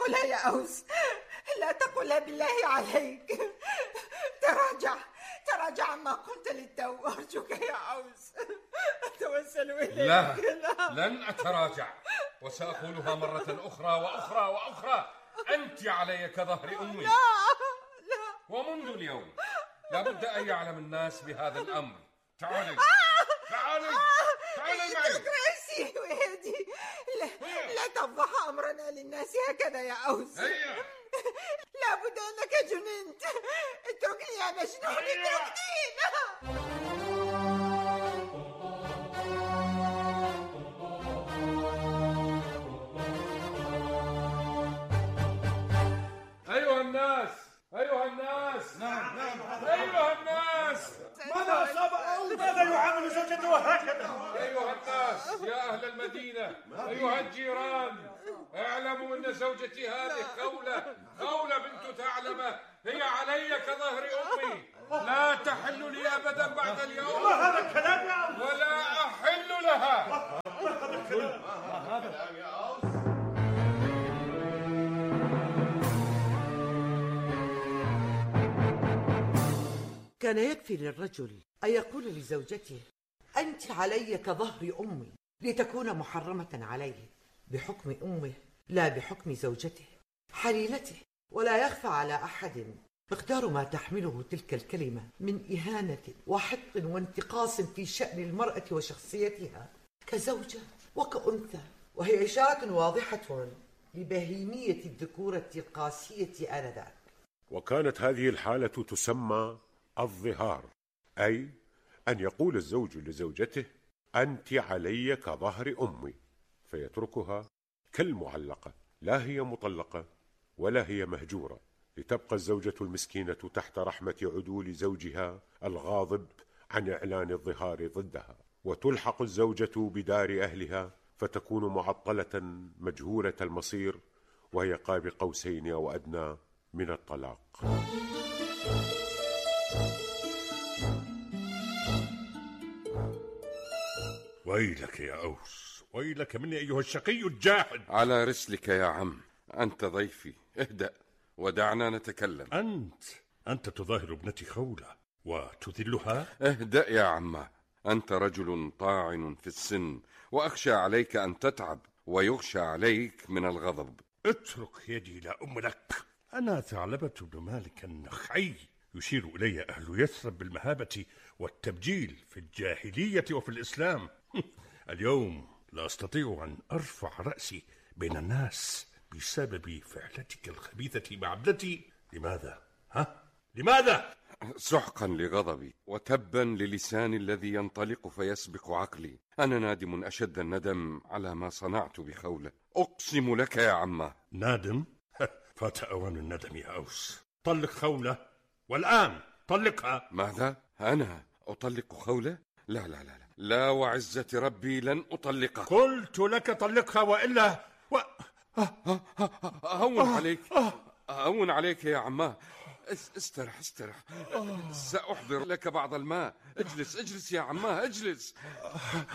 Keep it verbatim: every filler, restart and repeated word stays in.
تقلها يا أوس، لا تقلها بالله عليك. تراجع تراجع عما قلت للتو، أرجوك يا أوس، أتوسل إليك. لا, لا لن أتراجع، وسأقولها مرة أخرى وأخرى وأخرى. أنت علي كظهر أمي. لا لا، ومنذ اليوم لابد أن يعلم الناس بهذا الأمر. تعالي تعالي تعالي معي. اترك رأسي ويدي، لا, لا تفضح أمرنا للناس هكذا يا أوس. هيا. لابد أنك جننت. اتركني يا مجنون، اتركني. أيها الناس أيها الناس نعم نعم أيها الناس، ماذا أصاب أو ماذا يعامل زوجته هكذا؟ أيها الناس يا أهل المدينة، أيها الجيران، اعلموا أن زوجتي هذه خولة خولة بنت ثعلبة، هي علي كظهر أمي، لا تحل لي أبدا بعد اليوم. ما هذا الكلام يا أوس؟ ولا أحل لها. ما هذا الكلام؟ ما هذا يا أوس؟ كان يكفي للرجل أن يقول لزوجته: أنت علي كظهر أمي، لتكون محرمة عليه بحكم أمه لا بحكم زوجته حليلته. ولا يخفى على أحد مقدار ما تحمله تلك الكلمة من إهانة وحق وانتقاص في شأن المرأة وشخصيتها كزوجة وكأنثى، وهي إشارة واضحة لبهيمية الذكورة القاسية آنذاك. وكانت هذه الحالة تسمى الظهار، أي أن يقول الزوج لزوجته: أنت علي كظهر أمي، فيتركها كالمعلقة، لا هي مطلقة ولا هي مهجورة، لتبقى الزوجة المسكينة تحت رحمة عدول زوجها الغاضب عن إعلان الظهار ضدها، وتلحق الزوجة بدار أهلها فتكون معطلة مجهولة المصير، وهي قاب قوسين أو أدنى من الطلاق. ويلك يا أوس، ويلك مني أيها الشقي الجاحد. على رسلك يا عم، أنت ضيفي، اهدأ ودعنا نتكلم. أنت أنت تظاهر ابنتي خولة وتذلها؟ اهدأ يا عم، أنت رجل طاعن في السن، وأخشى عليك أن تتعب ويغشى عليك من الغضب. اترك يدي لا أم لك. أنا ثعلبة بن مالك النخعي، يشير إلي أهل يثرب بالمهابة والتبجيل في الجاهلية وفي الإسلام. اليوم لا أستطيع أن أرفع رأسي بين الناس بسبب فعلتك الخبيثة مع ابنتي. لماذا؟ ها؟ لماذا؟ سحقا لغضبي وتبا للساني الذي ينطلق فيسبق عقلي. أنا نادم أشد الندم على ما صنعت بخولة، أقسم لك يا عمه. نادم؟ فات أوان الندم يا أوس. طلق خولة والآن طلقها. ماذا؟ أنا أطلق خولة؟ لا لا لا لا, لا وعزة ربي لن أطلقها. قلت لك طلقها وإلا و... أهون عليك أهون عليك يا عماه. استرح استرح، سأحضر لك بعض الماء. اجلس اجلس يا عماه، اجلس.